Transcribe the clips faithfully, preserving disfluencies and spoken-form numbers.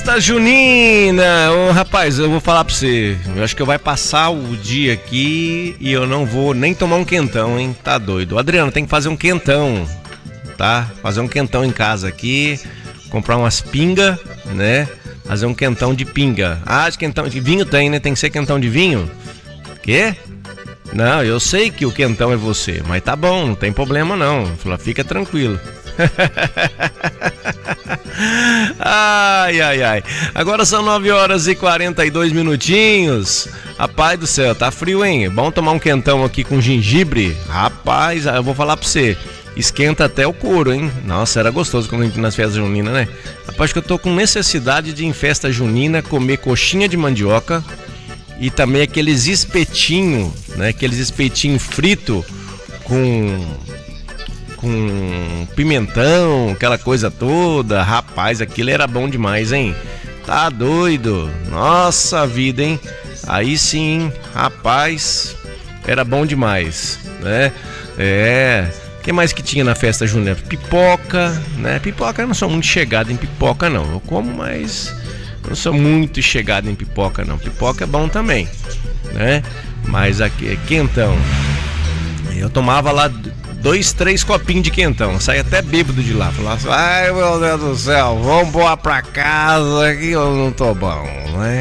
Festa junina! Ô, rapaz, eu vou falar pra você. Eu acho que eu vai passar o dia aqui e eu não vou nem tomar um quentão, hein? Tá doido. Adriano, tem que fazer um quentão, tá? Fazer um quentão em casa aqui, comprar umas pinga, né? Fazer um quentão de pinga. Ah, de quentão de vinho tem, né? Tem que ser quentão de vinho? Quê? Não, eu sei que o quentão é você, mas tá bom, não tem problema não. Fica tranquilo. Ai, ai, ai. Agora são nove horas e quarenta e dois minutinhos. Rapaz do céu, tá frio, hein? É bom tomar um quentão aqui com gengibre. Rapaz, eu vou falar pra você. Esquenta até o couro, hein? Nossa, era gostoso quando a gente nas festas juninas, né? Rapaz, que eu tô com necessidade de, em festa junina, comer coxinha de mandioca e também aqueles espetinhos, né? Aqueles espetinhos fritos com... com pimentão, aquela coisa toda. Rapaz, aquilo era bom demais, hein? Tá doido? Nossa vida, hein? Aí sim, rapaz, era bom demais, né? É... O que mais que tinha na festa junina? Pipoca, né? Pipoca, eu não sou muito chegado em pipoca, não. Eu como, mas eu não sou muito chegado em pipoca, não. Pipoca é bom também, né? Mas aqui, quentão. Eu tomava lá dois, três copinhos de quentão. Saía até bêbado de lá. Falava assim, ai meu Deus do céu, vamos embora pra casa que eu não tô bom, né?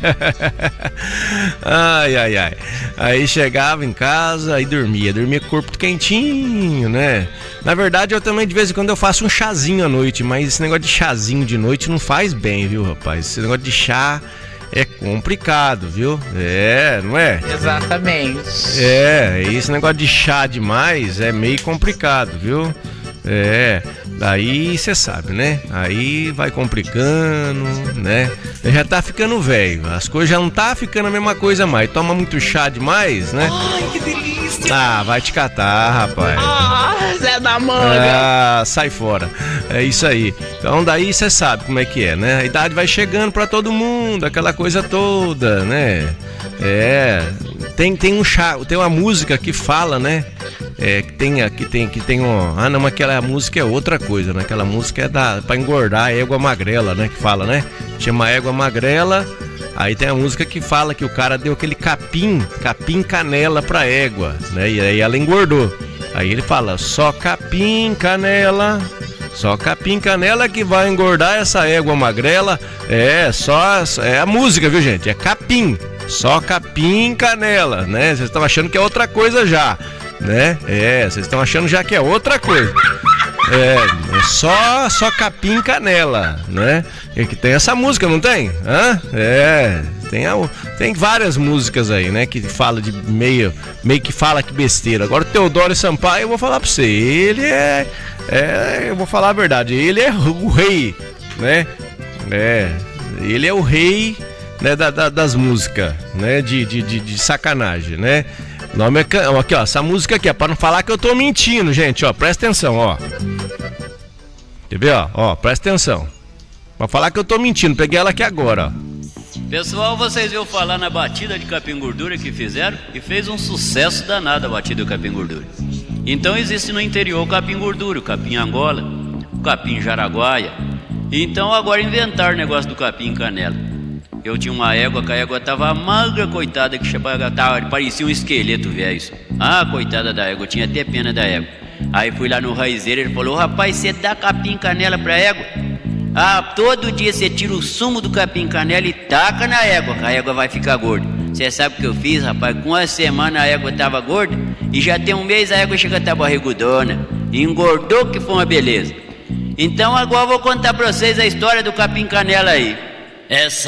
Ai, ai, ai. Aí chegava em casa e dormia. Dormia com o corpo quentinho, né? Na verdade, eu também de vez em quando eu faço um chazinho à noite, mas esse negócio de chazinho de noite não faz bem, viu, rapaz? Esse negócio de chá é complicado, viu? É, não é? Exatamente. É, esse negócio de chá demais é meio complicado, viu? É, daí você sabe, né? Aí vai complicando, né? Já tá ficando velho, as coisas já não tá ficando a mesma coisa mais. Toma muito chá demais, né? Ai, que delícia! Ah, vai te catar, rapaz. Ah, Zé da Manga! Ah, sai fora. É isso aí. Então daí você sabe como é que é, né? A idade vai chegando pra todo mundo, aquela coisa toda, né? É, tem, tem um chá, tem uma música que fala, né? É, que tem, que tem, que tem um... Ah, não, aquela música é outra coisa, né? Aquela música é da, pra engordar, é égua magrela, né? Que fala, né? Chama égua magrela. Aí tem a música que fala que o cara deu aquele capim, capim canela pra égua, né? E aí ela engordou. Aí ele fala, só capim canela, só capim canela que vai engordar essa égua magrela. É, só, é a música, viu, gente? É capim, só capim canela, né? Vocês estão achando que é outra coisa já, né? É, vocês estão achando já que é outra coisa. É, é só, só capim canela, né? E que tem essa música, não tem? Hã? É, tem, a, tem várias músicas aí, né? Que fala de meio, meio que fala que besteira. Agora o Teodoro Sampaio, eu vou falar pra você, ele é, é, eu vou falar a verdade, ele é o rei, né? É, ele é o rei, né, da, da, das músicas, né? De, de, de, de sacanagem, né? O nome é, aqui ó, essa música aqui é pra não falar que eu tô mentindo, gente, ó, presta atenção, ó. Quer ver, ó, ó, presta atenção. Pra falar que eu tô mentindo, peguei ela aqui agora, ó. Pessoal, vocês viram falar na batida de capim gordura que fizeram e fez um sucesso danado a batida do capim gordura. Então existe no interior o capim gordura, o capim Angola, o capim Jaraguaia. Então agora inventaram o negócio do capim canela. Eu tinha uma égua, que a égua tava magra, coitada, que tava, parecia um esqueleto, velho. Ah, coitada da égua, eu tinha até pena da égua. Aí fui lá no raizeiro, ele falou, rapaz, você dá capim canela pra égua? Ah, todo dia você tira o sumo do capim canela e taca na égua, que a égua vai ficar gorda. Você sabe o que eu fiz, rapaz? Com uma semana a égua tava gorda e já tem um mês a égua chega a estar barrigudona. Engordou que foi uma beleza. Então agora eu vou contar pra vocês a história do capim canela aí. Essa